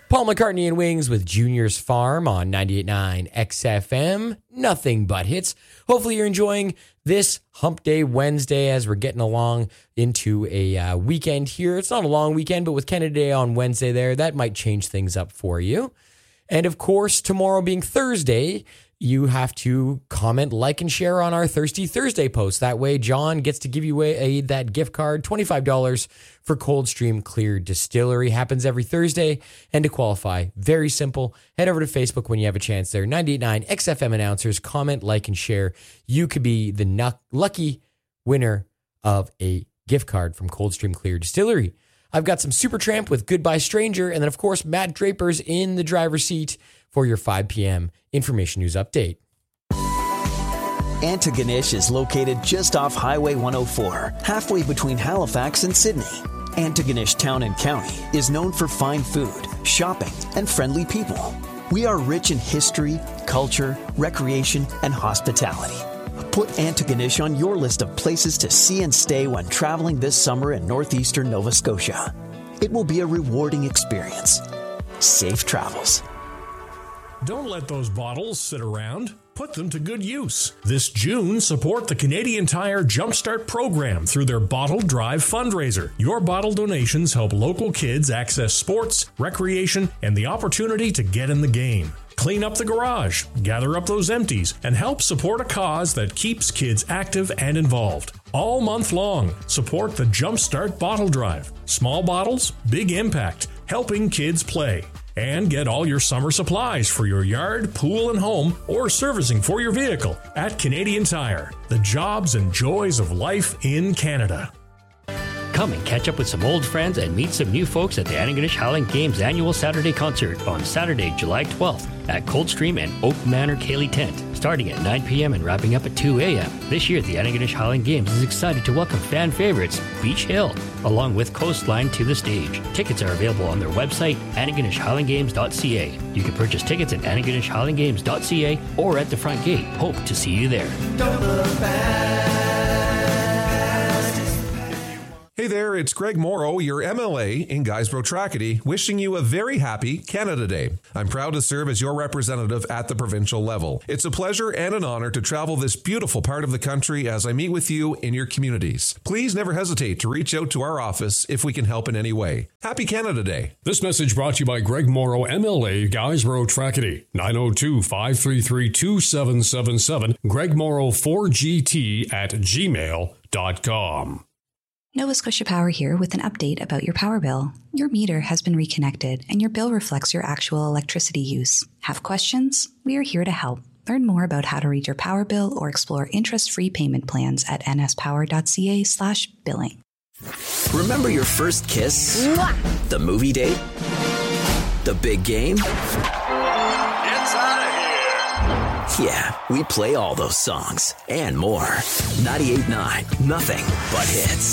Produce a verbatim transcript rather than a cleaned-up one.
Paul McCartney and Wings with Junior's Farm on ninety-eight point nine X F M. Nothing but hits. Hopefully you're enjoying this Hump Day Wednesday as we're getting along into a uh, weekend here. It's not a long weekend, but with Canada Day on Wednesday there, that might change things up for you. And of course, tomorrow being Thursday, you have to comment, like, and share on our Thirsty Thursday post. That way, John gets to give you a, a that gift card, twenty-five dollars for Coldstream Clear Distillery. Happens every Thursday. And to qualify, very simple. Head over to Facebook when you have a chance there. ninety-eight point nine X F M announcers, comment, like, and share. You could be the nu- lucky winner of a gift card from Coldstream Clear Distillery. I've got some Supertramp with Goodbye Stranger, and then, of course, Matt Draper's in the driver's seat for your five p.m. information news update. Antigonish is located just off Highway one oh four, halfway between Halifax and Sydney. Antigonish Town and County is known for fine food, shopping, and friendly people. We are rich in history, culture, recreation, and hospitality. Put Antigonish on your list of places to see and stay when traveling this summer in northeastern Nova Scotia. It will be a rewarding experience. Safe travels. Don't let those bottles sit around. Put them to good use. This June, support the Canadian Tire Jumpstart program through their Bottle Drive fundraiser. Your bottle donations help local kids access sports, recreation, and the opportunity to get in the game. Clean up the garage, gather up those empties, and help support a cause that keeps kids active and involved. All month long, support the Jumpstart Bottle Drive. Small bottles, big impact, helping kids play. And get all your summer supplies for your yard, pool, and home, or servicing for your vehicle at Canadian Tire. The jobs and joys of life in Canada. Come and catch up with some old friends and meet some new folks at the Antigonish Howling Games annual Saturday concert on Saturday, July twelfth at Coldstream and Oak Manor Cayley Tent, starting at nine p.m. and wrapping up at two a.m. This year, the Antigonish Howling Games is excited to welcome fan favorites Beach Hill, along with Coastline, to the stage. Tickets are available on their website, antigonish howling games dot c a. You can purchase tickets at antigonish howling games dot c a or at the front gate. Hope to see you there. Don't look back. Hey there, it's Greg Morrow, your M L A in Guysborough Tracadie, wishing you a very happy Canada Day. I'm proud to serve as your representative at the provincial level. It's a pleasure and an honor to travel this beautiful part of the country as I meet with you in your communities. Please never hesitate to reach out to our office if we can help in any way. Happy Canada Day. This message brought to you by Greg Morrow, M L A, Guysborough Tracadie, nine oh two, five three three, two seven seven seven, Greg Morrow four G T at gmail dot com. Nova Scotia Power here with an update about your power bill. Your meter has been reconnected and your bill reflects your actual electricity use. Have questions? We are here to help. Learn more about how to read your power bill or explore interest-free payment plans at nspower.ca slash billing. Remember your first kiss? Mwah! The movie date? The big game? It's out of here. Yeah, we play all those songs and more. ninety-eight point nine, nothing but hits.